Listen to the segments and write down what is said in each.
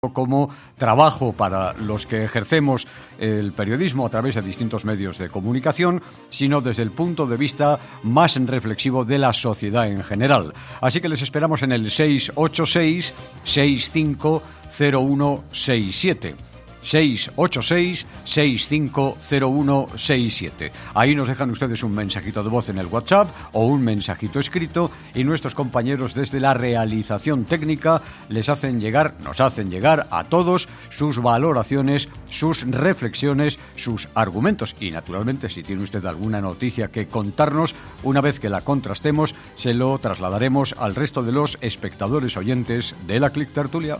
como trabajo para los que ejercemos el periodismo a través de distintos medios de comunicación, sino desde el punto de vista más reflexivo de la sociedad en general. Así que les esperamos en el 686-650167. 686-650167. Ahí nos dejan ustedes un mensajito de voz en el WhatsApp o un mensajito escrito y nuestros compañeros desde la realización técnica nos hacen llegar a todos sus valoraciones, sus reflexiones, sus argumentos y naturalmente si tiene usted alguna noticia que contarnos, una vez que la contrastemos se lo trasladaremos al resto de los espectadores oyentes de la Click Tertulia.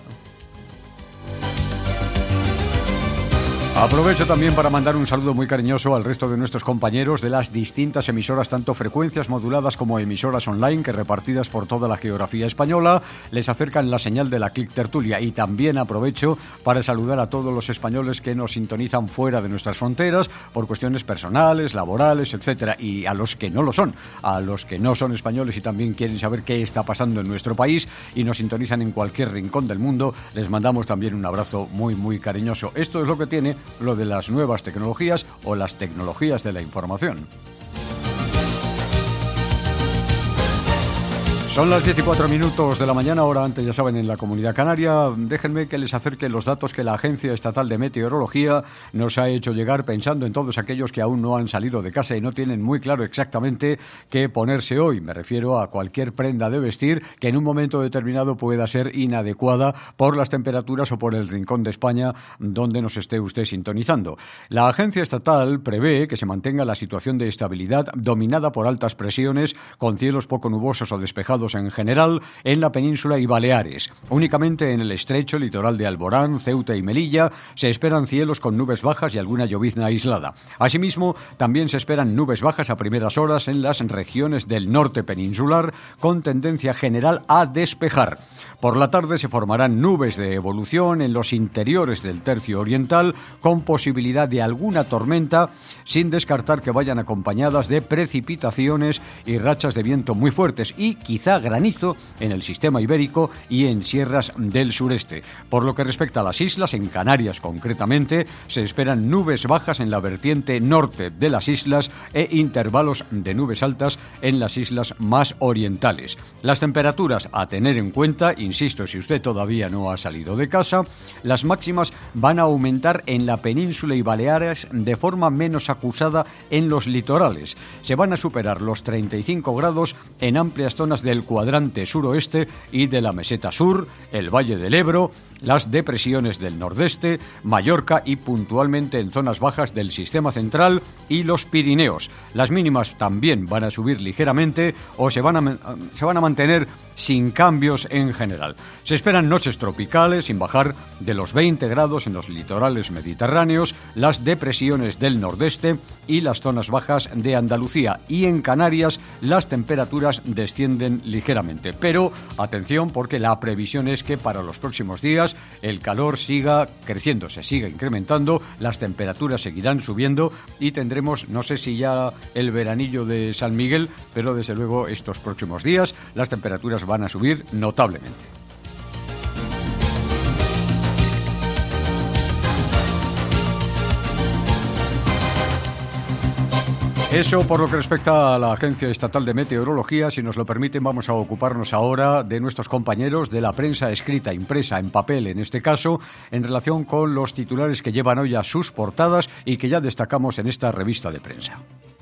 Aprovecho también para mandar un saludo muy cariñoso al resto de nuestros compañeros de las distintas emisoras, tanto frecuencias moduladas como emisoras online, que repartidas por toda la geografía española les acercan la señal de la Click Tertulia. Y también aprovecho para saludar a todos los españoles que nos sintonizan fuera de nuestras fronteras por cuestiones personales, laborales, etcétera, y a los que no lo son, a los que no son españoles y también quieren saber qué está pasando en nuestro país y nos sintonizan en cualquier rincón del mundo, les mandamos también un abrazo muy, muy cariñoso. Esto es lo que tiene lo de las nuevas tecnologías o las tecnologías de la información. Son las 10:04 de la mañana, hora antes, ya saben, en la Comunidad Canaria. Déjenme que les acerque los datos que la Agencia Estatal de Meteorología nos ha hecho llegar, pensando en todos aquellos que aún no han salido de casa y no tienen muy claro exactamente qué ponerse hoy. Me refiero a cualquier prenda de vestir que en un momento determinado pueda ser inadecuada por las temperaturas o por el rincón de España donde nos esté usted sintonizando. La Agencia Estatal prevé que se mantenga la situación de estabilidad dominada por altas presiones, con cielos poco nubosos o despejados en general en la península y Baleares. Únicamente en el estrecho, litoral de Alborán, Ceuta y Melilla se esperan cielos con nubes bajas y alguna llovizna aislada. Asimismo, también se esperan nubes bajas a primeras horas en las regiones del norte peninsular, con tendencia general a despejar. Por la tarde se formarán nubes de evolución en los interiores del tercio oriental, con posibilidad de alguna tormenta, sin descartar que vayan acompañadas de precipitaciones y rachas de viento muy fuertes y quizá granizo en el sistema ibérico y en sierras del sureste. Por lo que respecta a las islas, en Canarias concretamente, se esperan nubes bajas en la vertiente norte de las islas e intervalos de nubes altas en las islas más orientales. Las temperaturas a tener en cuenta, insisto, si usted todavía no ha salido de casa, las máximas van a aumentar en la península y Baleares de forma menos acusada en los litorales. Se van a superar los 35 grados en amplias zonas del cuadrante suroeste y de la meseta sur, el Valle del Ebro, las depresiones del nordeste, Mallorca y puntualmente en zonas bajas del sistema central y los Pirineos. Las mínimas también van a subir ligeramente o se van a mantener sin cambios en general. Se esperan noches tropicales sin bajar de los 20 grados en los litorales mediterráneos, las depresiones del nordeste y las zonas bajas de Andalucía, y en Canarias las temperaturas descienden ligeramente. Pero atención, porque la previsión es que para los próximos días el calor siga creciendo, se siga incrementando, las temperaturas seguirán subiendo y tendremos, no sé si ya el veranillo de San Miguel, pero desde luego estos próximos días las temperaturas van a subir notablemente. Eso por lo que respecta a la Agencia Estatal de Meteorología. Si nos lo permiten, vamos a ocuparnos ahora de nuestros compañeros de la prensa escrita, impresa, en papel en este caso, en relación con los titulares que llevan hoy a sus portadas y que ya destacamos en esta revista de prensa.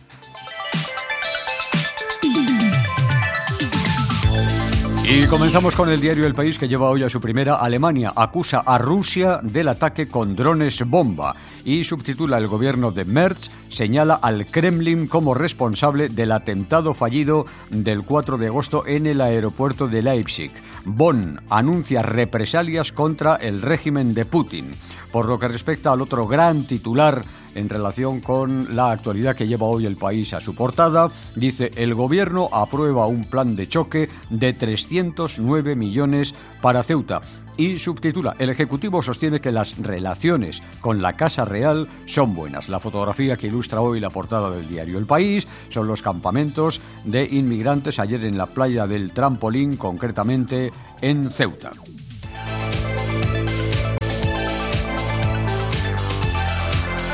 Y comenzamos con el diario El País, que lleva hoy a su primera: Alemania acusa a Rusia del ataque con drones bomba, y subtitula: el gobierno de Merz señala al Kremlin como responsable del atentado fallido del 4 de agosto en el aeropuerto de Leipzig. Bonn anuncia represalias contra el régimen de Putin. Por lo que respecta al otro gran titular en relación con la actualidad que lleva hoy El País a su portada, dice: el gobierno aprueba un plan de choque de 309 millones para Ceuta. Y subtitula: el Ejecutivo sostiene que las relaciones con la Casa Real son buenas. La fotografía que ilustra hoy la portada del diario El País son los campamentos de inmigrantes ayer en la playa del Trampolín, concretamente en Ceuta.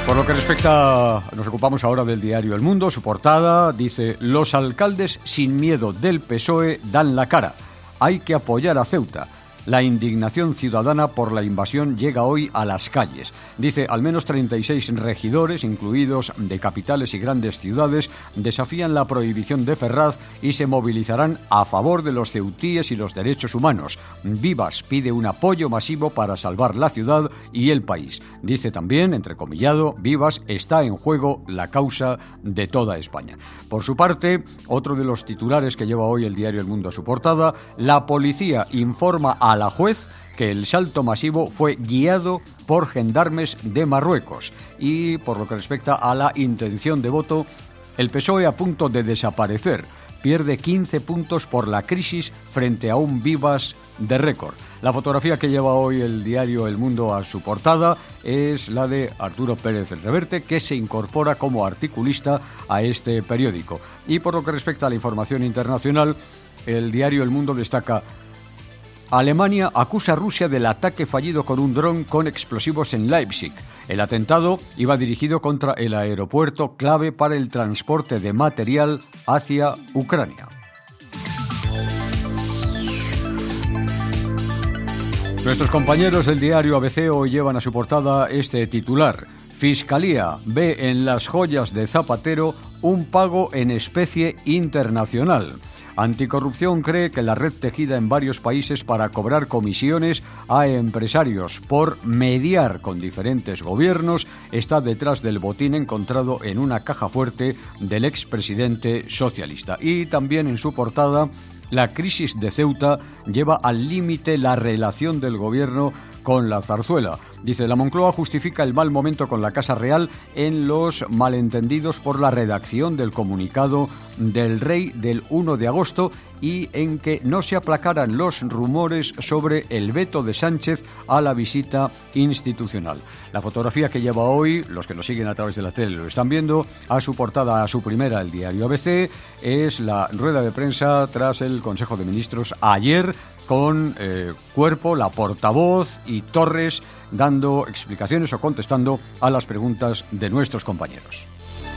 Por lo que respecta, nos ocupamos ahora del diario El Mundo. Su portada dice: los alcaldes sin miedo del PSOE dan la cara. Hay que apoyar a Ceuta. La indignación ciudadana por la invasión llega hoy a las calles. Dice, al menos 36 regidores, incluidos de capitales y grandes ciudades, desafían la prohibición de Ferraz y se movilizarán a favor de los ceutíes y los derechos humanos. Vivas pide un apoyo masivo para salvar la ciudad y el país. Dice también, entrecomillado, Vivas, está en juego la causa de toda España. Por su parte, otro de los titulares que lleva hoy el diario El Mundo a su portada: la policía informa a la juez que el salto masivo fue guiado por gendarmes de Marruecos. Y por lo que respecta a la intención de voto, el PSOE a punto de desaparecer. Pierde 15 puntos por la crisis frente a un Vivas de récord. La fotografía que lleva hoy el diario El Mundo a su portada es la de Arturo Pérez Reverte, que se incorpora como articulista a este periódico. Y por lo que respecta a la información internacional, el diario El Mundo destaca: Alemania acusa a Rusia del ataque fallido con un dron con explosivos en Leipzig. El atentado iba dirigido contra el aeropuerto clave para el transporte de material hacia Ucrania. Nuestros compañeros del diario ABC hoy llevan a su portada este titular: Fiscalía ve en las joyas de Zapatero un pago en especie internacional. Anticorrupción cree que la red tejida en varios países para cobrar comisiones a empresarios por mediar con diferentes gobiernos está detrás del botín encontrado en una caja fuerte del expresidente socialista. Y también en su portada: la crisis de Ceuta lleva al límite la relación del gobierno con la zarzuela. Dice, la Moncloa justifica el mal momento con la Casa Real en los malentendidos por la redacción del comunicado del Rey del 1 de agosto y en que no se aplacaran los rumores sobre el veto de Sánchez a la visita institucional. La fotografía que lleva hoy, los que nos siguen a través de la tele lo están viendo, a su portada, a su primera, el diario ABC, es la rueda de prensa tras el Consejo de Ministros ayer, con Cuerpo, la portavoz, y Torres dando explicaciones o contestando a las preguntas de nuestros compañeros.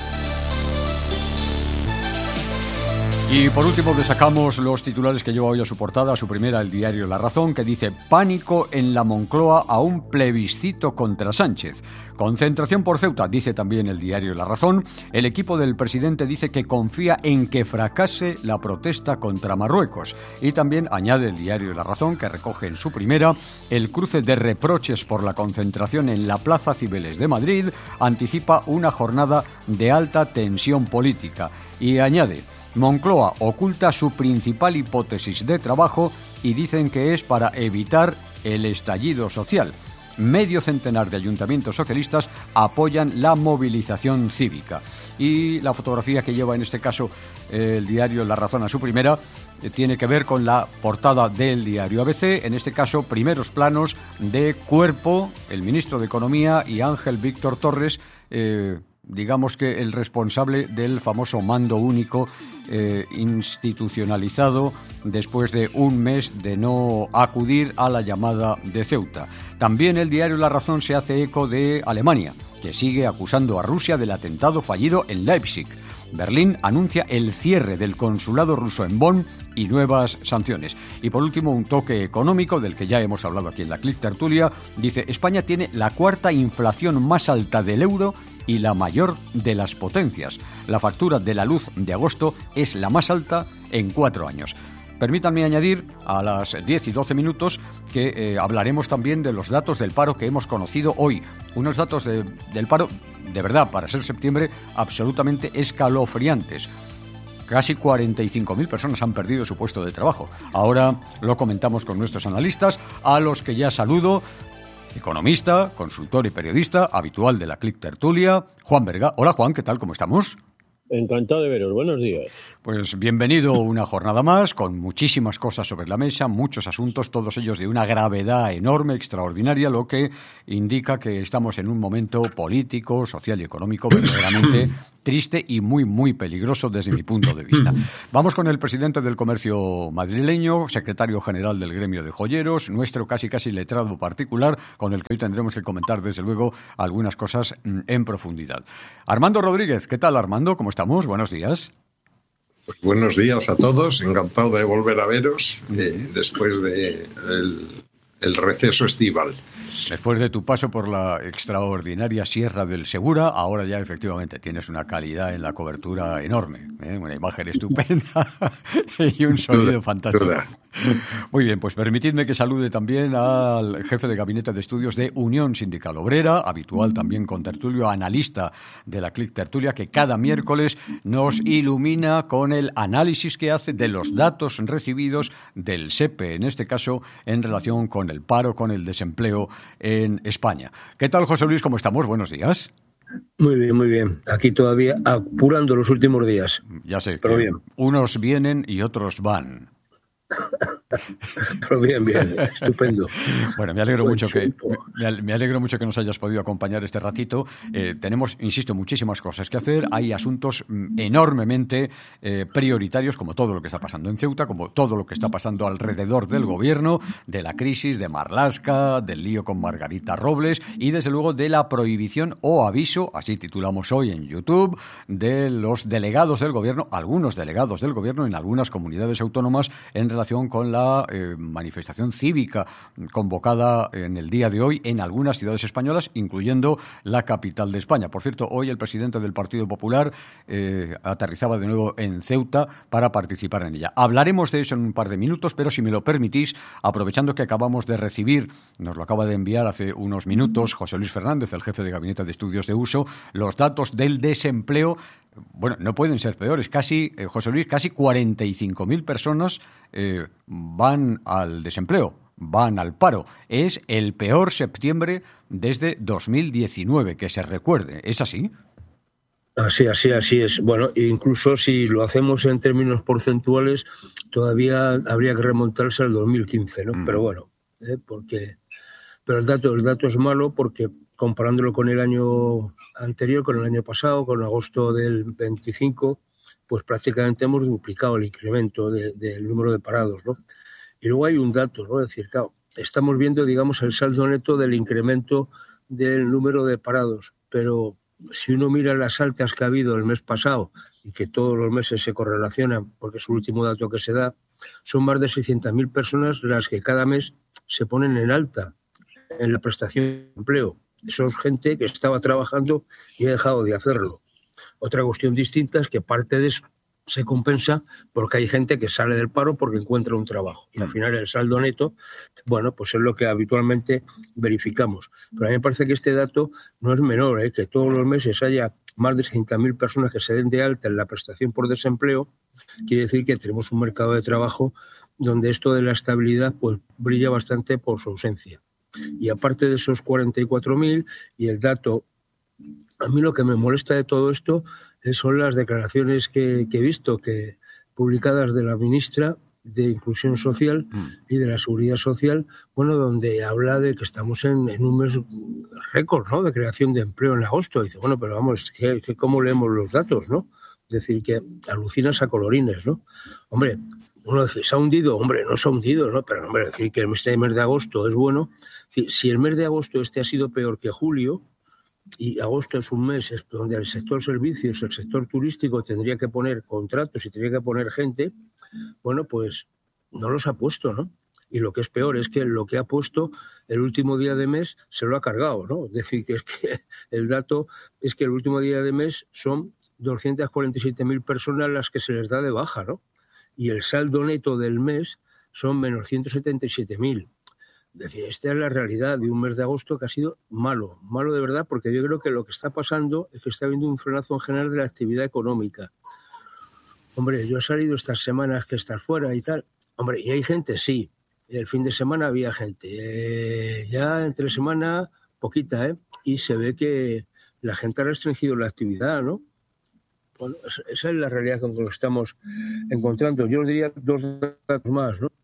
Y por último destacamos los titulares que lleva hoy a su portada, a su primera, el diario La Razón, que dice: pánico en la Moncloa a un plebiscito contra Sánchez. Concentración por Ceuta, dice también el diario La Razón. El equipo del presidente dice que confía en que fracase la protesta contra Marruecos. Y también añade el diario La Razón, que recoge en su primera: el cruce de reproches por la concentración en la Plaza Cibeles de Madrid anticipa una jornada de alta tensión política. Y añade: Moncloa oculta su principal hipótesis de trabajo y dicen que es para evitar el estallido social. Medio centenar de ayuntamientos socialistas apoyan la movilización cívica. Y la fotografía que lleva en este caso el diario La Razón a su primera tiene que ver con la portada del diario ABC, en este caso primeros planos de Cuerpo, el ministro de Economía, y Ángel Víctor Torres, digamos que el responsable del famoso mando único institucionalizado después de un mes de no acudir a la llamada de Ceuta. También el diario La Razón se hace eco de Alemania, que sigue acusando a Rusia del atentado fallido en Leipzig. Berlín anuncia el cierre del consulado ruso en Bonn y nuevas sanciones. Y por último, un toque económico del que ya hemos hablado aquí en la Click Tertulia. Dice, España tiene la cuarta inflación más alta del euro y la mayor de las potencias. La factura de la luz de agosto es la más alta en 4 años. Permítanme añadir a las 10 y 12 minutos que hablaremos también de los datos del paro que hemos conocido hoy. Unos datos del paro, de verdad, para ser septiembre, absolutamente escalofriantes. Casi 45.000 personas han perdido su puesto de trabajo. Ahora lo comentamos con nuestros analistas, a los que ya saludo. Economista, consultor y periodista, habitual de la Click Tertulia, Juan Berga. Hola Juan, ¿qué tal? ¿Cómo estamos? Encantado de veros, buenos días. Pues bienvenido una jornada más, con muchísimas cosas sobre la mesa, muchos asuntos, todos ellos de una gravedad enorme, extraordinaria, lo que indica que estamos en un momento político, social y económico verdaderamente triste y muy, muy peligroso desde mi punto de vista. Vamos con el presidente del comercio madrileño, secretario general del gremio de joyeros, nuestro casi letrado particular, con el que hoy tendremos que comentar, desde luego, algunas cosas en profundidad. Armando Rodríguez, ¿qué tal, Armando? ¿Cómo estamos? Buenos días. Pues buenos días a todos, encantado de volver a veros después de el receso estival. Después de tu paso por la extraordinaria Sierra del Segura, ahora ya efectivamente tienes una calidad en la cobertura enorme, una imagen estupenda y un sonido fantástico. Muy bien, pues permitidme que salude también al jefe de gabinete de estudios de Unión Sindical Obrera, habitual también contertulio, analista de la Clic Tertulia, que cada miércoles nos ilumina con el análisis que hace de los datos recibidos del SEPE, en este caso en relación con el paro, con el desempleo en España. ¿Qué tal, José Luis? ¿Cómo estamos? Buenos días. Muy bien, muy bien. Aquí todavía apurando los últimos días. Ya sé, pero bien. Unos vienen y otros van. Pero bien, estupendo. Bueno, me alegro mucho que nos hayas podido acompañar este ratito. Tenemos, insisto, muchísimas cosas que hacer. Hay asuntos enormemente prioritarios, como todo lo que está pasando en Ceuta, como todo lo que está pasando alrededor del gobierno, de la crisis de Marlaska, del lío con Margarita Robles y, desde luego, de la prohibición o aviso, así titulamos hoy en YouTube, de los delegados del gobierno, algunos delegados del gobierno en algunas comunidades autónomas en relación con la manifestación cívica convocada en el día de hoy en algunas ciudades españolas, incluyendo la capital de España. Por cierto, hoy el presidente del Partido Popular aterrizaba de nuevo en Ceuta para participar en ella. Hablaremos de eso en un par de minutos, pero si me lo permitís, aprovechando que acabamos de recibir, nos lo acaba de enviar hace unos minutos José Luis Fernández, el jefe de gabinete de estudios de uso, los datos del desempleo. Bueno, no pueden ser peores. José Luis, casi 45.000 personas van al desempleo, van al paro. Es el peor septiembre desde 2019, que se recuerde. ¿Es así? Así es. Bueno, incluso si lo hacemos en términos porcentuales, todavía habría que remontarse al 2015, ¿no? Pero bueno, pero el dato es malo porque comparándolo con el año anterior, con el año pasado, con agosto del 25, pues prácticamente hemos duplicado el incremento del número de parados, ¿no? Y luego hay un dato, ¿no? Es decir, claro, estamos viendo, digamos, el saldo neto del incremento del número de parados, pero si uno mira las altas que ha habido el mes pasado y que todos los meses se correlacionan, porque es el último dato que se da, son más de 600.000 personas las que cada mes se ponen en alta en la prestación de empleo. Eso es gente que estaba trabajando y ha dejado de hacerlo. Otra cuestión distinta es que parte de eso se compensa porque hay gente que sale del paro porque encuentra un trabajo. Y al final el saldo neto, bueno, pues es lo que habitualmente verificamos. Pero a mí me parece que este dato no es menor, que todos los meses haya más de 600.000 personas que se den de alta en la prestación por desempleo. Quiere decir que tenemos un mercado de trabajo donde esto de la estabilidad pues brilla bastante por su ausencia. Y aparte de esos 44.000, y el dato, a mí lo que me molesta de todo esto son las declaraciones que he visto publicadas de la ministra de Inclusión Social y de la Seguridad Social, bueno, donde habla de que estamos en un mes récord, ¿no?, de creación de empleo en agosto. Dice, bueno, pero vamos, ¿cómo leemos los datos, no? Es decir, que alucinas a colorines, ¿no? Hombre, uno dice, ¿se ha hundido? Hombre, no se ha hundido, ¿no? Pero, hombre, decir que este mes de agosto es bueno. Si el mes de agosto ha sido peor que julio, y agosto es un mes donde el sector servicios, el sector turístico tendría que poner contratos y tendría que poner gente, bueno, pues no los ha puesto, ¿no? Y lo que es peor es que lo que ha puesto el último día de mes se lo ha cargado, ¿no? Es decir, que es que el dato es que el último día de mes son 247.000 personas las que se les da de baja, ¿no? Y el saldo neto del mes son menos 177.000. Es decir, esta es la realidad de un mes de agosto que ha sido malo de verdad, porque yo creo que lo que está pasando es que está habiendo un frenazo en general de la actividad económica. Hombre, yo he salido estas semanas que estar fuera y tal. Hombre, y hay gente, sí. El fin de semana había gente. Ya entre semana, poquita, y se ve que la gente ha restringido la actividad, ¿no? Bueno, esa es la realidad con que nos estamos encontrando. Yo os diría dos datos más, ¿no?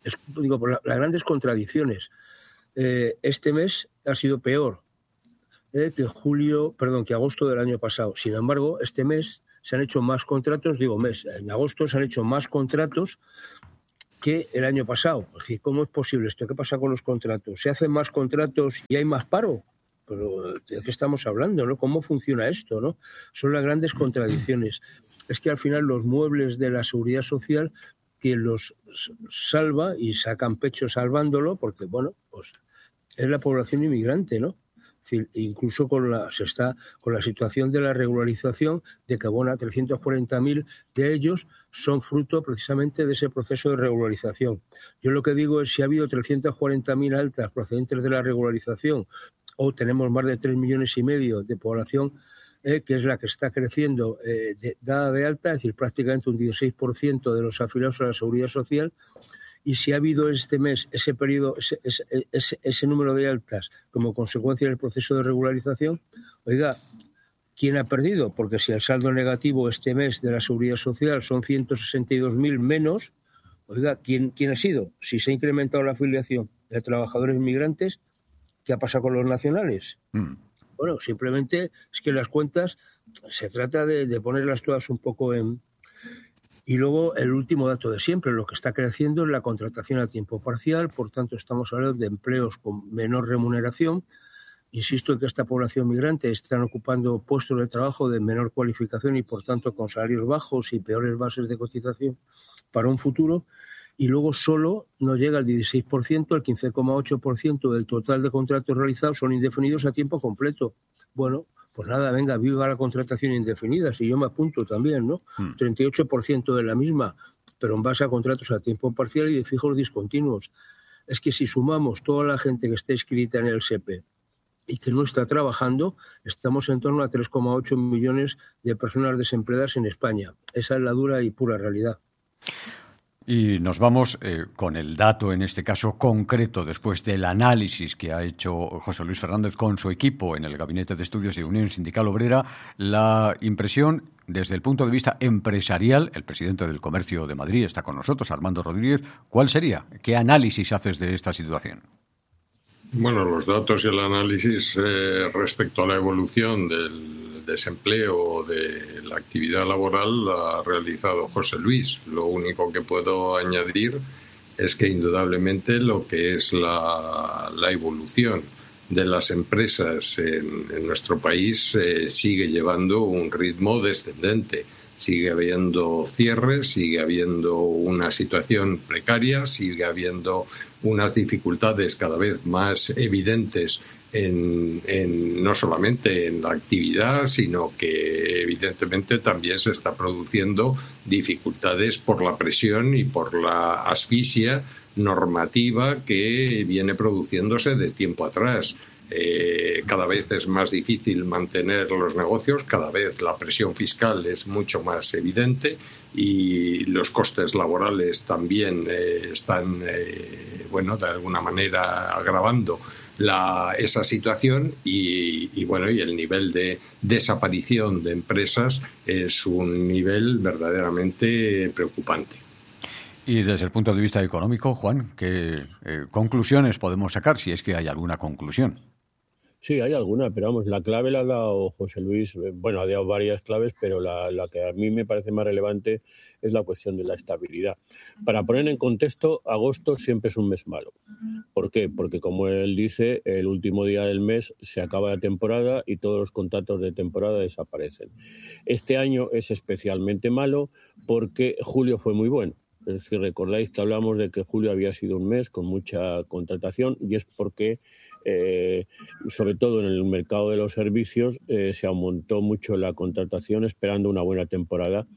Por las grandes contradicciones. Este mes ha sido peor que agosto del año pasado. Sin embargo, este mes se han hecho más contratos, en agosto se han hecho más contratos que el año pasado. Es decir, ¿cómo es posible esto? ¿Qué pasa con los contratos? ¿Se hacen más contratos y hay más paro? Pero ¿de qué estamos hablando, no? ¿Cómo funciona esto, no? Son las grandes contradicciones. Es que al final los muebles de la seguridad social, quien los salva y sacan pecho salvándolo, porque bueno, pues es la población inmigrante, ¿no? Es decir, incluso se está con la situación de la regularización, de que 340.000 de ellos son fruto precisamente de ese proceso de regularización. Yo lo que digo es, si ha habido 340.000 altas procedentes de la regularización, o tenemos más de 3,5 millones de población que es la que está creciendo dada de alta, es decir, prácticamente un 16% de los afiliados a la Seguridad Social, y si ha habido este mes ese periodo, ese número de altas como consecuencia del proceso de regularización, oiga, ¿quién ha perdido? Porque si el saldo negativo este mes de la Seguridad Social son 162.000 menos, oiga, ¿quién ha sido? Si se ha incrementado la afiliación de trabajadores inmigrantes, ¿qué ha pasado con los nacionales? Bueno, simplemente es que las cuentas se trata de ponerlas todas un poco en... Y luego el último dato de siempre, lo que está creciendo es la contratación a tiempo parcial, por tanto estamos hablando de empleos con menor remuneración. Insisto en que esta población migrante están ocupando puestos de trabajo de menor cualificación y por tanto con salarios bajos y peores bases de cotización para un futuro. Y luego solo nos llega el 16%, el 15,8% del total de contratos realizados son indefinidos a tiempo completo. Bueno, pues nada, venga, viva la contratación indefinida, si yo me apunto también, ¿no? 38% de la misma, pero en base a contratos a tiempo parcial y de fijos discontinuos. Es que si sumamos toda la gente que está inscrita en el SEPE y que no está trabajando, estamos en torno a 3,8 millones de personas desempleadas en España. Esa es la dura y pura realidad. Y nos vamos con el dato, en este caso concreto, después del análisis que ha hecho José Luis Fernández con su equipo en el Gabinete de Estudios de Unión Sindical Obrera, la impresión desde el punto de vista empresarial. El presidente del Comercio de Madrid está con nosotros, Armando Rodríguez. ¿Cuál sería? ¿Qué análisis haces de esta situación? Bueno, los datos y el análisis respecto a la evolución del desempleo de la actividad laboral la ha realizado José Luis. Lo único que puedo añadir es que indudablemente lo que es la evolución de las empresas en nuestro país sigue llevando un ritmo descendente. Sigue habiendo cierres, sigue habiendo una situación precaria, sigue habiendo unas dificultades cada vez más evidentes no solamente en la actividad, sino que evidentemente también se está produciendo dificultades por la presión y por la asfixia normativa que viene produciéndose de tiempo atrás. Cada vez es más difícil mantener los negocios, cada vez la presión fiscal es mucho más evidente y los costes laborales también están, de alguna manera agravando esa situación y el nivel de desaparición de empresas es un nivel verdaderamente preocupante. Y desde el punto de vista económico, Juan, ¿qué conclusiones podemos sacar, si es que hay alguna conclusión? Sí, hay alguna, pero vamos, la clave la ha dado José Luis. Bueno, ha dado varias claves, pero la que a mí me parece más relevante es la cuestión de la estabilidad. Para poner en contexto, agosto siempre es un mes malo. ¿Por qué? Porque, como él dice, el último día del mes se acaba la temporada y todos los contratos de temporada desaparecen. Este año es especialmente malo porque julio fue muy bueno. Es decir, recordáis que hablamos de que julio había sido un mes con mucha contratación y es porque sobre todo en el mercado de los servicios se aumentó mucho la contratación esperando una buena temporada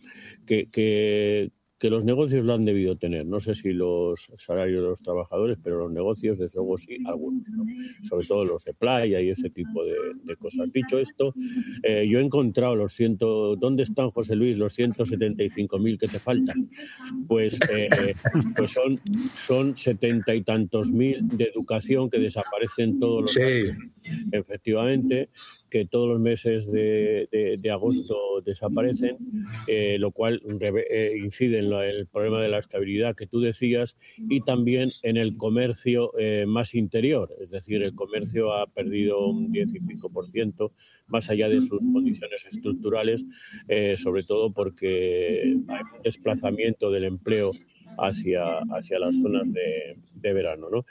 que los negocios lo han debido tener. No sé si los salarios de los trabajadores, pero los negocios, desde luego, sí, algunos, ¿no? Sobre todo los de playa y ese tipo de cosas. Dicho esto, yo he encontrado ¿dónde están, José Luis, los 175.000 que te faltan? Pues son 70 y tantos mil de educación que desaparecen todos los años. efectivamente, que todos los meses de agosto desaparecen, lo cual incide en el problema de la estabilidad que tú decías, y también en el comercio más interior, es decir, el comercio ha perdido un 10 y pico %, más allá de sus condiciones estructurales, sobre todo porque hay un desplazamiento del empleo hacia las zonas de verano, ¿no?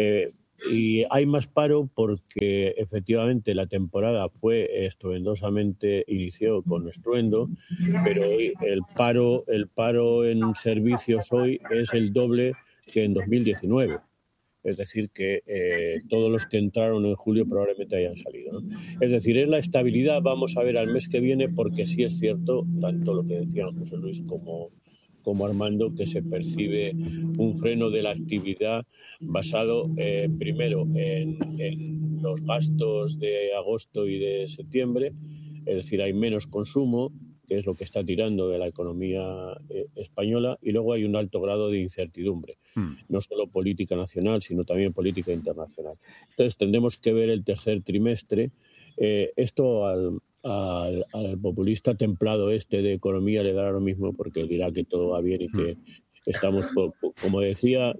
Y hay más paro porque efectivamente la temporada fue estruendosamente, inició con estruendo, pero hoy el paro en servicios hoy es el doble que en 2019. Es decir, que todos los que entraron en julio probablemente hayan salido, ¿no? Es decir, es la estabilidad, vamos a ver al mes que viene, porque sí es cierto, tanto lo que decían José Luis como Armando, que se percibe un freno de la actividad basado primero en los gastos de agosto y de septiembre, es decir, hay menos consumo, que es lo que está tirando de la economía española, y luego hay un alto grado de incertidumbre, no solo política nacional, sino también política internacional. Entonces tendremos que ver el tercer trimestre. Esto al populista templado de economía le dará lo mismo, porque él dirá que todo va bien y que estamos, como decía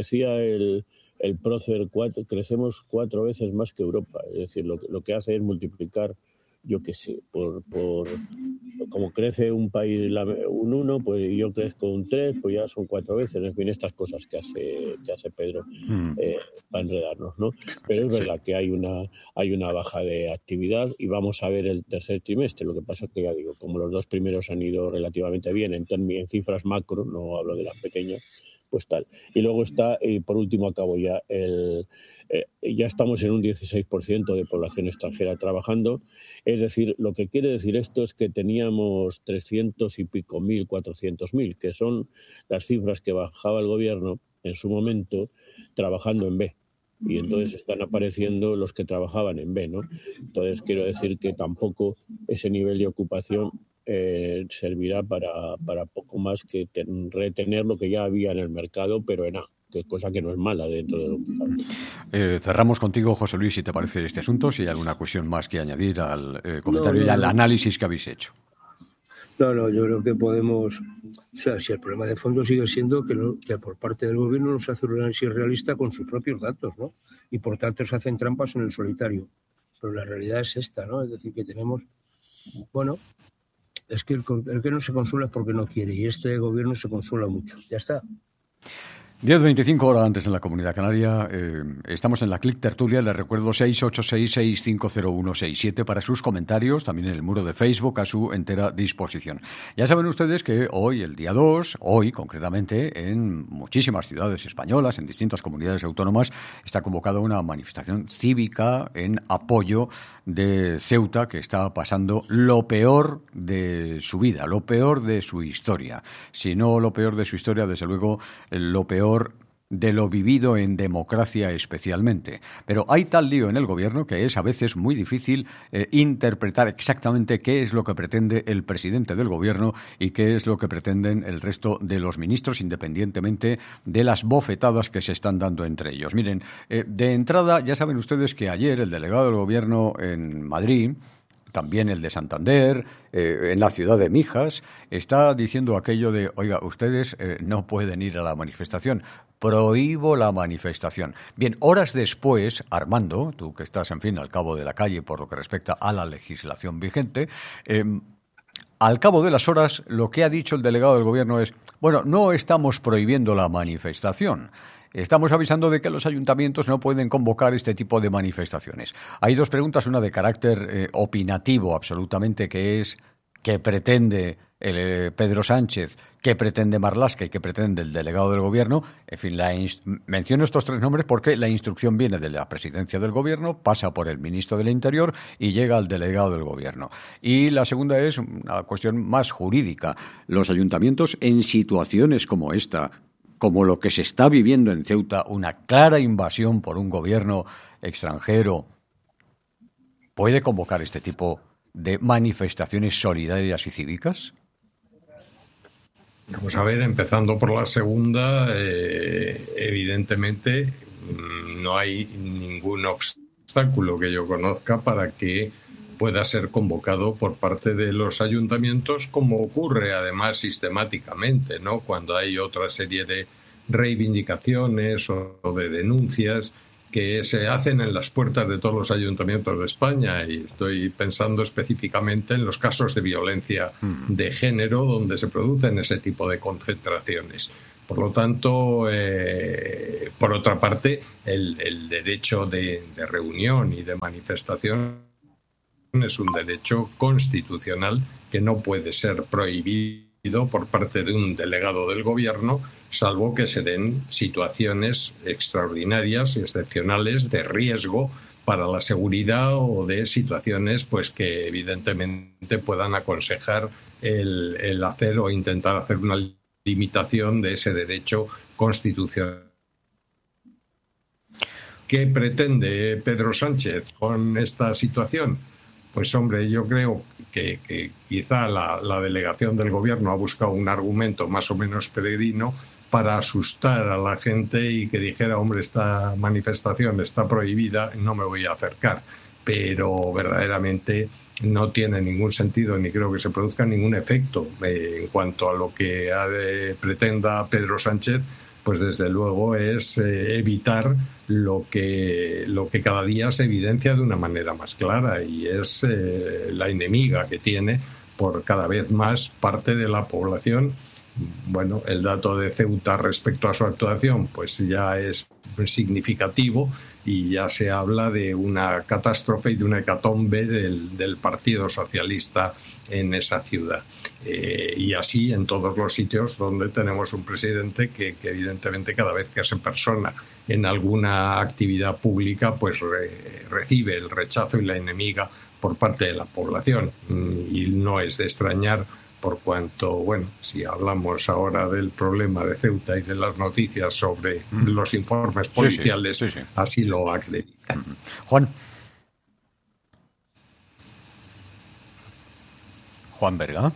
el prócer, crecemos 4 veces más que Europa. Es decir, lo que hace es multiplicar, yo qué sé, por como crece un país un 1, pues yo crezco un 3, pues ya son 4 veces. En fin, estas cosas que hace Pedro para enredarnos, ¿no? Pero es verdad que hay una baja de actividad, y vamos a ver el tercer trimestre. Lo que pasa es que, ya digo, como los 2 primeros han ido relativamente bien en cifras macro, no hablo de las pequeñas, pues tal. Y luego está, y por último acabo ya, ya estamos en un 16% de población extranjera trabajando. Es decir, lo que quiere decir esto es que teníamos 300 y pico mil, 400.000, que son las cifras que bajaba el gobierno en su momento trabajando en B. Y entonces están apareciendo los que trabajaban en B, ¿no? Entonces quiero decir que tampoco ese nivel de ocupación servirá para poco más que retener lo que ya había en el mercado, pero en A, que es cosa que no es mala dentro de lo que cabe. Cerramos contigo, José Luis, si te parece este asunto, si hay alguna cuestión más que añadir al comentario y al análisis que habéis hecho. No, yo creo que podemos... O sea, si el problema de fondo sigue siendo que por parte del gobierno no se hace un análisis realista con sus propios datos, ¿no? Y por tanto se hacen trampas en el solitario. Pero la realidad es esta, ¿no? Es decir, que tenemos... Bueno, es que el que no se consuela es porque no quiere, y este gobierno se consuela mucho. Ya está. 10:25 horas antes en la Comunidad Canaria. Estamos en la Clic Tertulia. Les recuerdo 686-650167 para sus comentarios, también en el muro de Facebook a su entera disposición. Ya saben ustedes que hoy, el día 2, hoy concretamente, en muchísimas ciudades españolas, en distintas comunidades autónomas, está convocada una manifestación cívica en apoyo de Ceuta, que está pasando lo peor de su vida, lo peor de su historia. Si no lo peor de su historia, desde luego lo peor de lo vivido en democracia especialmente. Pero hay tal lío en el gobierno que es a veces muy difícil interpretar exactamente qué es lo que pretende el presidente del gobierno y qué es lo que pretenden el resto de los ministros, independientemente de las bofetadas que se están dando entre ellos. Miren, de entrada, ya saben ustedes que ayer el delegado del gobierno en Madrid, también el de Santander, en la ciudad de Mijas, está diciendo aquello de, oiga, ustedes no pueden ir a la manifestación, prohíbo la manifestación. Bien, horas después, Armando, tú que estás, en fin, al cabo de la calle por lo que respecta a la legislación vigente, al cabo de las horas, lo que ha dicho el delegado del gobierno es, bueno, no estamos prohibiendo la manifestación. Estamos avisando de que los ayuntamientos no pueden convocar este tipo de manifestaciones. Hay 2 preguntas, una de carácter opinativo absolutamente, que es ¿qué pretende Pedro Sánchez, qué pretende Marlaska y qué pretende el delegado del gobierno? En fin, menciono estos 3 nombres porque la instrucción viene de la presidencia del gobierno, pasa por el ministro del Interior y llega al delegado del gobierno. Y la segunda es una cuestión más jurídica. Los ayuntamientos en situaciones como esta, como lo que se está viviendo en Ceuta, una clara invasión por un gobierno extranjero, ¿puede convocar este tipo de manifestaciones solidarias y cívicas? Vamos a ver, empezando por la segunda, evidentemente no hay ningún obstáculo obstáculo que yo conozca para que pueda ser convocado por parte de los ayuntamientos, como ocurre además sistemáticamente, ¿no? Cuando hay otra serie de reivindicaciones o de denuncias que se hacen en las puertas de todos los ayuntamientos de España, y estoy pensando específicamente en los casos de violencia de género donde se producen ese tipo de concentraciones. Por lo tanto, por otra parte, el derecho de reunión y de manifestación es un derecho constitucional que no puede ser prohibido por parte de un delegado del gobierno, salvo que se den situaciones extraordinarias y excepcionales de riesgo para la seguridad o de situaciones pues que evidentemente puedan aconsejar el hacer o intentar hacer una limitación de ese derecho constitucional. ¿Qué pretende Pedro Sánchez con esta situación? Pues hombre, yo creo que quizá la delegación del gobierno ha buscado un argumento más o menos peregrino para asustar a la gente y que dijera, hombre, esta manifestación está prohibida, no me voy a acercar. Pero verdaderamente no tiene ningún sentido ni creo que se produzca ningún efecto en cuanto a lo que pretenda Pedro Sánchez. Pues desde luego es evitar lo que cada día se evidencia de una manera más clara, y es la enemiga que tiene por cada vez más parte de la población. Bueno, el dato de Ceuta respecto a su actuación pues ya es significativo, y ya se habla de una catástrofe y de una hecatombe del Partido Socialista en esa ciudad. Y así en todos los sitios donde tenemos un presidente que evidentemente cada vez que se persona en alguna actividad pública pues recibe el rechazo y la enemiga por parte de la población. Y no es de extrañar, por cuanto, bueno, si hablamos ahora del problema de Ceuta y de las noticias sobre los informes policiales, sí. Así lo acreditan. Juan Berga.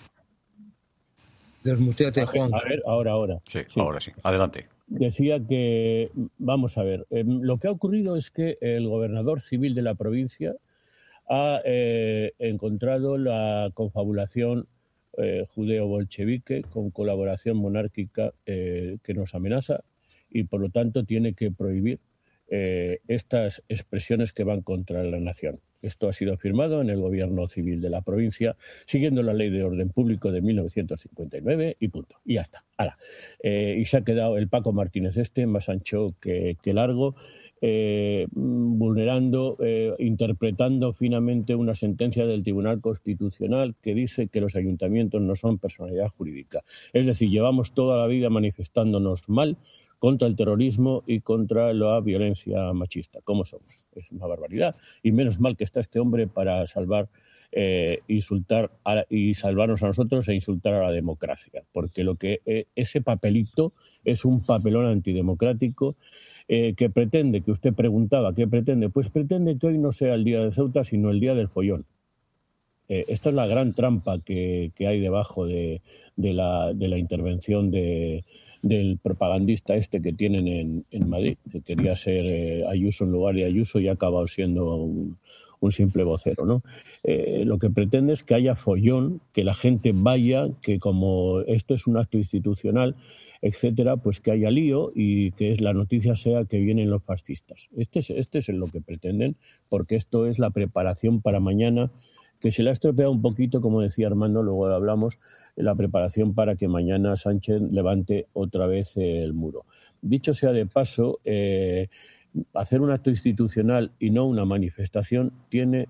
Desmuteate, Juan. A ver, ahora. Sí, ahora sí. Adelante. Decía que, vamos a ver, lo que ha ocurrido es que el gobernador civil de la provincia ha encontrado la confabulación judeo-bolchevique con colaboración monárquica que nos amenaza, y por lo tanto tiene que prohibir estas expresiones que van contra la nación. Esto ha sido firmado en el gobierno civil de la provincia, siguiendo la ley de orden público de 1959 y punto. Y ya está. Y se ha quedado el Paco Martínez más ancho que largo, vulnerando, interpretando finamente una sentencia del Tribunal Constitucional que dice que los ayuntamientos no son personalidad jurídica. Es decir, llevamos toda la vida manifestándonos mal contra el terrorismo y contra la violencia machista. ¿Cómo somos? Es una barbaridad. Y menos mal que está este hombre para insultar y salvarnos a nosotros e insultar a la democracia. Porque ese papelito es un papelón antidemocrático que pretende, que usted preguntaba, ¿qué pretende? Pues pretende que hoy no sea el día de Ceuta, sino el día del follón. Esta es la gran trampa que hay debajo de la intervención del propagandista que tienen en Madrid, que quería ser Ayuso en lugar de Ayuso y ha acabado siendo un simple vocero, ¿no? Lo que pretende es que haya follón, que la gente vaya, que como esto es un acto institucional, etcétera, pues que haya lío y que la noticia sea que vienen los fascistas. Este es lo que pretenden, porque esto es la preparación para mañana, que se le ha estropeado un poquito, como decía Armando, luego hablamos, la preparación para que mañana Sánchez levante otra vez el muro. Dicho sea de paso, hacer un acto institucional y no una manifestación tiene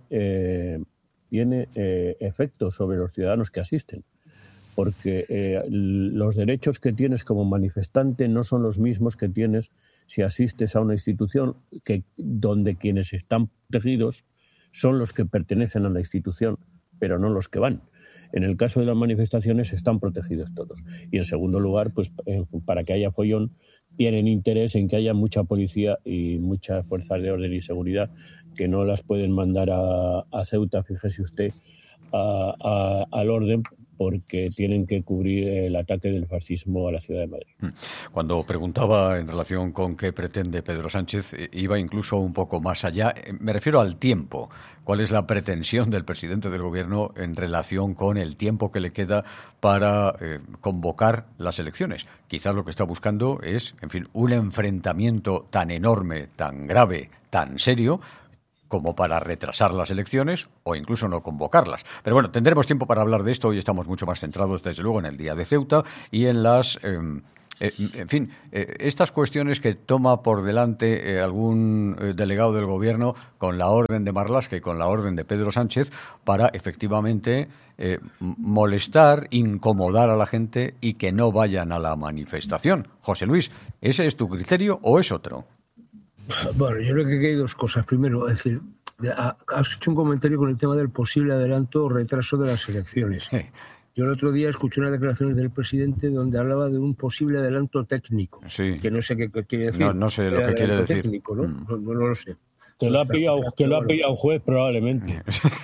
efectos sobre los ciudadanos que asisten, porque los derechos que tienes como manifestante no son los mismos que tienes si asistes a una institución donde quienes están protegidos son los que pertenecen a la institución, pero no los que van. En el caso de las manifestaciones están protegidos todos. Y en segundo lugar, pues para que haya follón, tienen interés en que haya mucha policía y muchas fuerzas de orden y seguridad, que no las pueden mandar a Ceuta, fíjese usted, al orden, porque tienen que cubrir el ataque del fascismo a la ciudad de Madrid. Cuando preguntaba en relación con qué pretende Pedro Sánchez, iba incluso un poco más allá. Me refiero al tiempo. ¿Cuál es la pretensión del presidente del Gobierno en relación con el tiempo que le queda para convocar las elecciones? Quizás lo que está buscando es, en fin, un enfrentamiento tan enorme, tan grave, tan serio, como para retrasar las elecciones o incluso no convocarlas. Pero bueno, tendremos tiempo para hablar de esto. Hoy estamos mucho más centrados, desde luego, en el día de Ceuta y en las... en fin, estas cuestiones que toma por delante algún delegado del Gobierno con la orden de Marlaska y con la orden de Pedro Sánchez para efectivamente molestar, incomodar a la gente y que no vayan a la manifestación. José Luis, ¿ese es tu criterio o es otro? Bueno, yo creo que hay dos cosas. Primero, es decir, has hecho un comentario con el tema del posible adelanto o retraso de las elecciones. Sí. Yo el otro día escuché unas declaraciones del presidente donde hablaba de un posible adelanto técnico, Sí. que no sé qué quiere decir. No sé lo que quiere decir. Técnico, ¿no? No lo sé. Que lo ha pillado un juez, probablemente.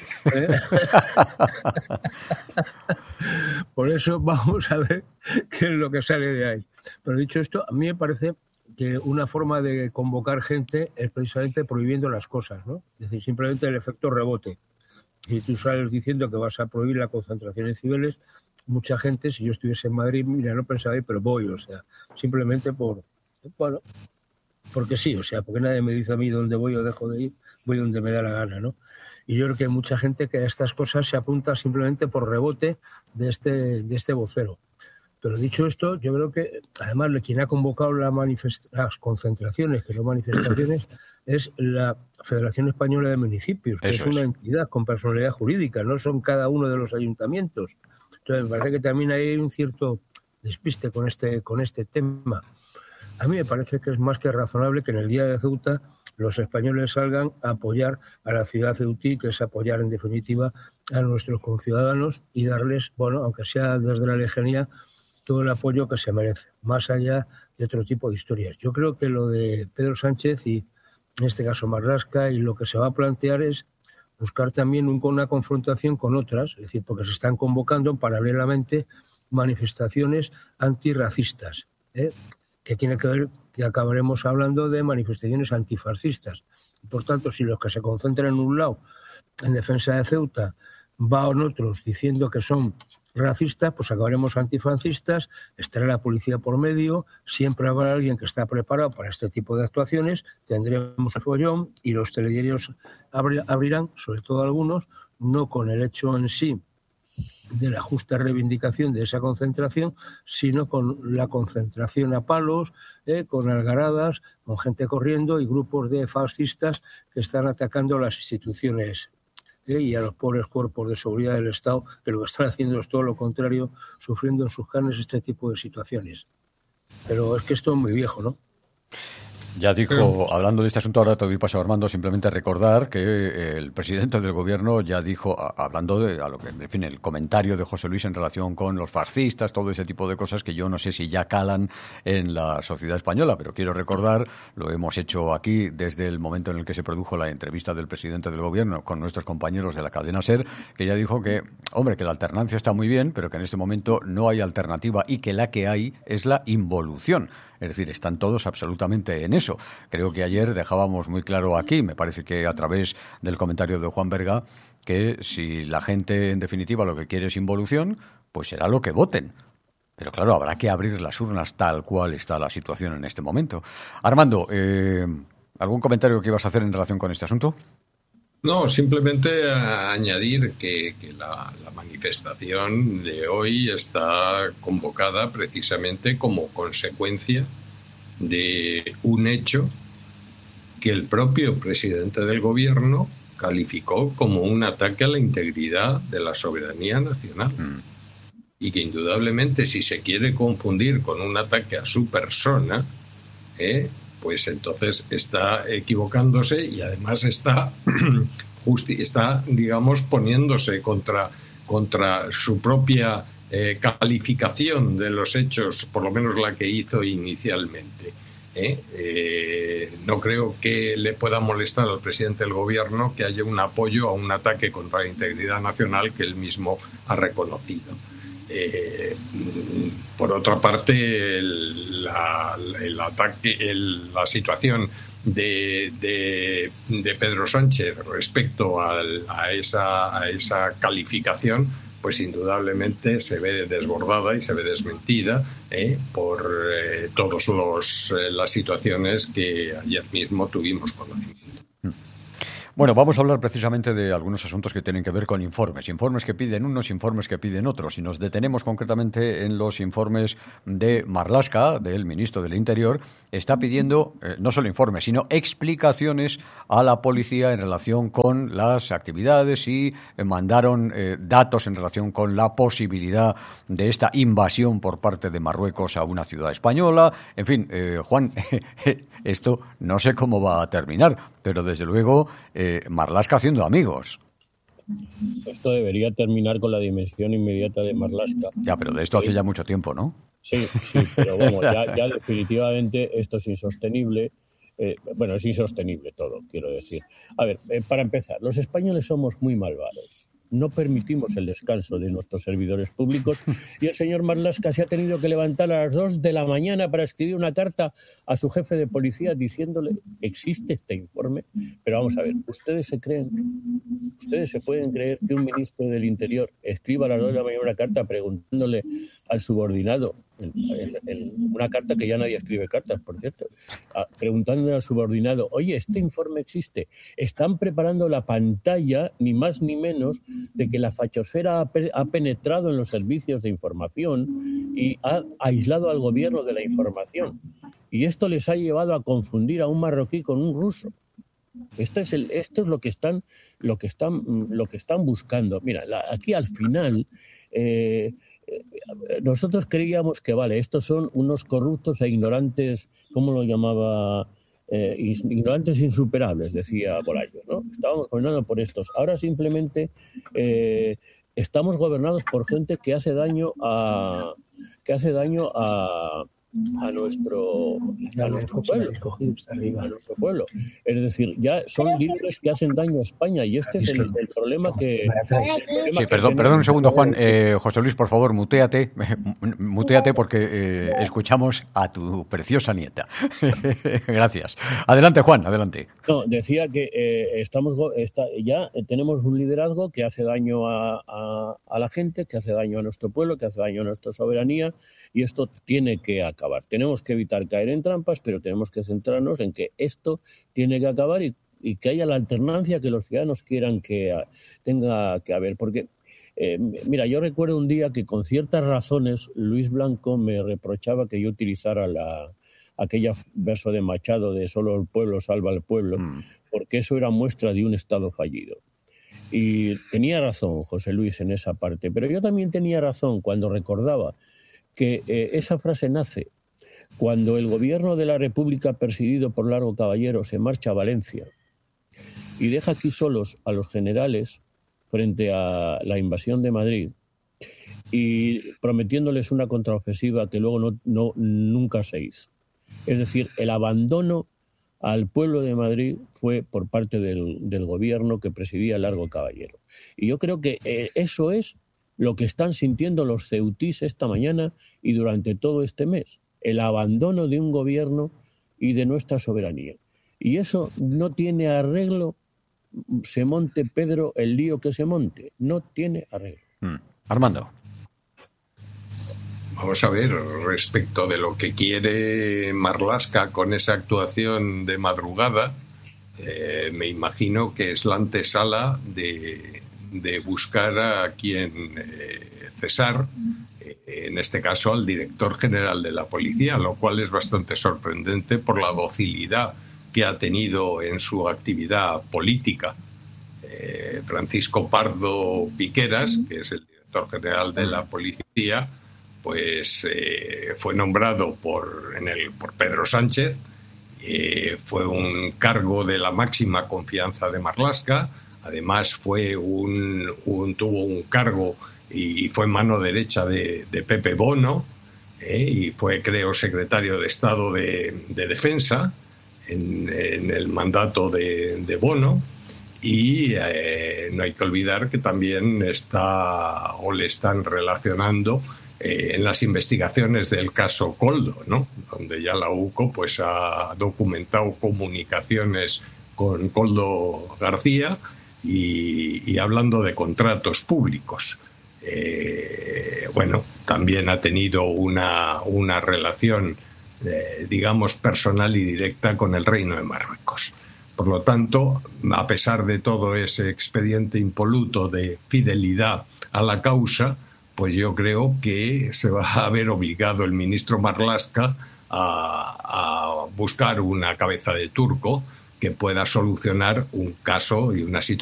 Por eso vamos a ver qué es lo que sale de ahí. Pero dicho esto, a mí me parece que una forma de convocar gente es precisamente prohibiendo las cosas, ¿no? Es decir, simplemente el efecto rebote. Si tú sales diciendo que vas a prohibir las concentraciones civiles, mucha gente, si yo estuviese en Madrid, mira, no pensaba ir, pero voy, o sea, simplemente porque sí, o sea, porque nadie me dice a mí dónde voy o dejo de ir, voy donde me da la gana, ¿no? Y yo creo que hay mucha gente que a estas cosas se apunta simplemente por rebote de este vocero. Pero dicho esto, yo creo que además quien ha convocado las concentraciones, que no manifestaciones, es la Federación Española de Municipios, que es una entidad con personalidad jurídica, no son cada uno de los ayuntamientos. Entonces me parece que también hay un cierto despiste con este tema. A mí me parece que es más que razonable que en el día de Ceuta los españoles salgan a apoyar a la ciudad ceutí, que es apoyar en definitiva a nuestros conciudadanos y darles, bueno, aunque sea desde la lejanía, todo el apoyo que se merece, más allá de otro tipo de historias. Yo creo que lo de Pedro Sánchez y en este caso Marlaska, y lo que se va a plantear es buscar también una confrontación con otras, es decir, porque se están convocando paralelamente manifestaciones antirracistas, que tiene que ver, que acabaremos hablando de manifestaciones antifascistas. Y por tanto, si los que se concentran en un lado en defensa de Ceuta van otros diciendo que son racistas, pues acabaremos antifrancistas, estará la policía por medio, siempre habrá alguien que está preparado para este tipo de actuaciones, tendremos el follón y los telediarios abrirán, sobre todo algunos, no con el hecho en sí de la justa reivindicación de esa concentración, sino con la concentración a palos, con algaradas, con gente corriendo y grupos de fascistas que están atacando las instituciones y a los pobres cuerpos de seguridad del Estado, que lo que están haciendo es todo lo contrario, sufriendo en sus carnes este tipo de situaciones. Pero es que esto es muy viejo, ¿no? Ya dijo, hablando de este asunto, ahora te doy paso, Armando, simplemente recordar que el presidente del Gobierno ya dijo, hablando de a lo que, en fin, el comentario de José Luis en relación con los fascistas, todo ese tipo de cosas que yo no sé si ya calan en la sociedad española, pero quiero recordar, lo hemos hecho aquí desde el momento en el que se produjo la entrevista del presidente del Gobierno con nuestros compañeros de la cadena SER, que ya dijo que, hombre, que la alternancia está muy bien, pero que en este momento no hay alternativa y que la que hay es la involución. Es decir, están todos absolutamente en eso. Creo que ayer dejábamos muy claro aquí, me parece que a través del comentario de Juan Berga, que si la gente en definitiva lo que quiere es involución, pues será lo que voten. Pero claro, habrá que abrir las urnas tal cual está la situación en este momento. Armando, ¿algún comentario que ibas a hacer en relación con este asunto? No, simplemente añadir que la manifestación de hoy está convocada precisamente como consecuencia de un hecho que el propio presidente del Gobierno calificó como un ataque a la integridad de la soberanía nacional. Y que indudablemente, si se quiere confundir con un ataque a su persona, pues entonces está equivocándose y además está digamos, poniéndose contra su propia calificación de los hechos, por lo menos la que hizo inicialmente. No creo que le pueda molestar al presidente del Gobierno que haya un apoyo a un ataque contra la integridad nacional que él mismo ha reconocido. Por otra parte, el ataque, la situación de Pedro Sánchez respecto a esa calificación, pues indudablemente se ve desbordada y se ve desmentida por todas las situaciones que ayer mismo tuvimos conocimiento. Bueno, vamos a hablar precisamente de algunos asuntos que tienen que ver con informes que piden unos, informes que piden otros, y nos detenemos concretamente en los informes de Marlaska, del ministro del Interior. Está pidiendo no solo informes, sino explicaciones a la policía en relación con las actividades y mandaron datos en relación con la posibilidad de esta invasión por parte de Marruecos a una ciudad española. En fin, Juan, esto no sé cómo va a terminar, pero desde luego Marlaska haciendo amigos. Esto debería terminar con la dimensión inmediata de Marlaska. Ya, pero de esto hace ya mucho tiempo, ¿no? Sí, pero bueno, ya definitivamente esto es insostenible. Bueno, es insostenible todo, quiero decir. A ver, para empezar, los españoles somos muy malvados. No permitimos el descanso de nuestros servidores públicos y el señor Marlaska se ha tenido que levantar a las 2 de la mañana para escribir una carta a su jefe de policía diciéndole: existe este informe. Pero vamos a ver, ¿ustedes se pueden creer que un ministro del Interior escriba a las 2 de la mañana una carta preguntándole al subordinado, una carta que ya nadie escribe cartas, por cierto, preguntándole al subordinado: oye, este informe existe? Están preparando la pantalla, ni más ni menos, de que la fachosfera ha penetrado en los servicios de información y ha aislado al gobierno de la información. Y esto les ha llevado a confundir a un marroquí con un ruso. Esto es lo que están buscando. Mira, aquí al final nosotros creíamos que estos son unos corruptos e ignorantes, ¿cómo lo llamaba? Ignorantes insuperables, decía Bolaños, ¿no? Estábamos gobernando por estos. Ahora simplemente estamos gobernados por gente que hace daño a nuestro pueblo. Es decir, ya son líderes que hacen daño a España y este es el problema que... Sí, perdón un segundo, Juan. José Luis, por favor, mutéate porque escuchamos a tu preciosa nieta. Gracias. Adelante, Juan, adelante. No, decía que ya tenemos un liderazgo que hace daño a la gente, que hace daño a nuestro pueblo, que hace daño a nuestra soberanía, y esto tiene que acabar. Tenemos que evitar caer en trampas, pero tenemos que centrarnos en que esto tiene que acabar y que haya la alternancia que los ciudadanos quieran que tenga que haber. Porque, mira, yo recuerdo un día que con ciertas razones Luis Blanco me reprochaba que yo utilizara aquella verso de Machado de solo el pueblo salva al pueblo, porque eso era muestra de un Estado fallido. Y tenía razón José Luis en esa parte, pero yo también tenía razón cuando recordaba que esa frase nace cuando el gobierno de la República, presidido por Largo Caballero, se marcha a Valencia y deja aquí solos a los generales frente a la invasión de Madrid y prometiéndoles una contraofensiva que luego nunca se hizo. Es decir, el abandono al pueblo de Madrid fue por parte del gobierno que presidía Largo Caballero. Y yo creo que eso es lo que están sintiendo los ceutís esta mañana y durante todo este mes, el abandono de un gobierno y de nuestra soberanía. Y eso no tiene arreglo, se monte Pedro el lío que se monte, no tiene arreglo. Armando. Vamos a ver, respecto de lo que quiere Marlaska con esa actuación de madrugada, me imagino que es la antesala de buscar a quien cesar, en este caso al director general de la policía, lo cual es bastante sorprendente por la docilidad que ha tenido en su actividad política. Francisco Pardo Piqueras, que es el director general de la policía, pues fue nombrado por Pedro Sánchez, fue un cargo de la máxima confianza de Marlaska. Además tuvo un cargo y fue mano derecha de Pepe Bono, y fue, creo, secretario de Estado de Defensa en el mandato de Bono. Y no hay que olvidar que también le están relacionando en las investigaciones del caso Koldo, ¿no? Donde ya la UCO pues ha documentado comunicaciones con Koldo García y hablando de contratos públicos. Bueno, también ha tenido una relación, digamos, personal y directa con el Reino de Marruecos. Por lo tanto, a pesar de todo ese expediente impoluto de fidelidad a la causa, pues yo creo que se va a ver obligado el ministro Marlaska a buscar una cabeza de turco que pueda solucionar un caso y una situación